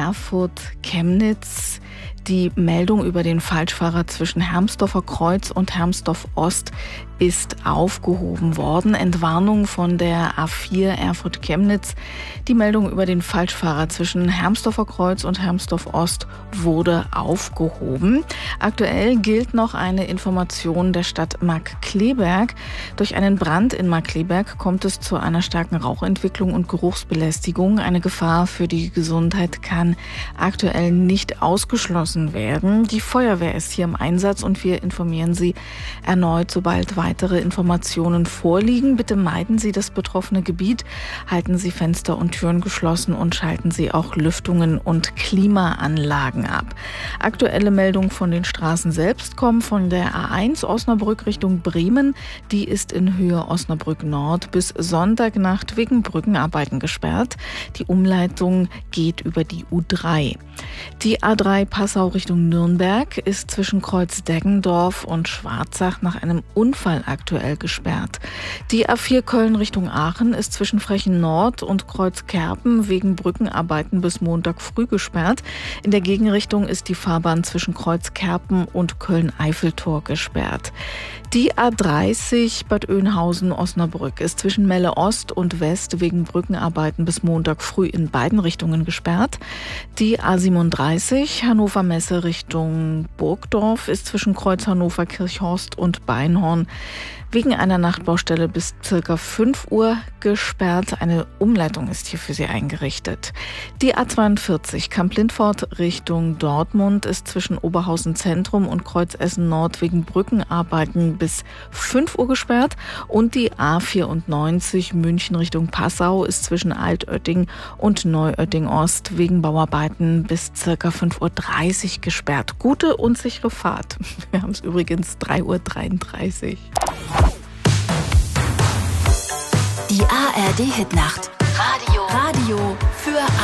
Erfurt-Chemnitz. Die Meldung über den Falschfahrer zwischen Hermsdorfer Kreuz und Hermsdorf Ost ist aufgehoben worden. Entwarnung von der A4 Erfurt-Chemnitz. Die Meldung über den Falschfahrer zwischen Hermsdorfer Kreuz und Hermsdorf Ost wurde aufgehoben. Aktuell gilt noch eine Information der Stadt Markkleeberg. Durch einen Brand in Markkleeberg kommt es zu einer starken Rauchentwicklung und Geruchsbelästigung. Eine Gefahr für die Gesundheit kann aktuell nicht ausgeschlossen werden. Die Feuerwehr ist hier im Einsatz und wir informieren Sie erneut, sobald weitere Informationen vorliegen. Bitte meiden Sie das betroffene Gebiet, halten Sie Fenster und Türen geschlossen und schalten Sie auch Lüftungen und Klimaanlagen ab. Aktuelle Meldungen von den Straßen selbst kommen von der A1 Osnabrück Richtung Bremen. Die ist in Höhe Osnabrück Nord bis Sonntagnacht wegen Brückenarbeiten gesperrt. Die Umleitung geht über die U3. Die A3 Passau Richtung Nürnberg ist zwischen Kreuz Deggendorf und Schwarzach nach einem Unfall aktuell gesperrt. Die A4 Köln Richtung Aachen ist zwischen Frechen Nord und Kreuz Kerpen wegen Brückenarbeiten bis Montag früh gesperrt. In der Gegenrichtung ist die Fahrbahn zwischen Kreuz Kerpen und Köln-Eiffeltor gesperrt. Die A30 Bad Oeynhausen-Osnabrück ist zwischen Melle Ost und West wegen Brückenarbeiten bis Montag früh in beiden Richtungen gesperrt. Die A37 Hannover-Messe Richtung Burgdorf ist zwischen Kreuz Hannover-Kirchhorst und Beinhorn wegen einer Nachtbaustelle bis ca. 5 Uhr gesperrt. Eine Umleitung ist hier für Sie eingerichtet. Die A42 Kamp-Lindfort Richtung Dortmund ist zwischen Oberhausen Zentrum und Kreuz Essen Nord wegen Brückenarbeiten bis 5 Uhr gesperrt. Und die A94 München Richtung Passau ist zwischen Altötting und Neuötting Ost wegen Bauarbeiten bis ca. 5.30 Uhr gesperrt. Gute und sichere Fahrt. Wir haben es übrigens 3.33 Uhr. Die ARD Hitnacht. Radio für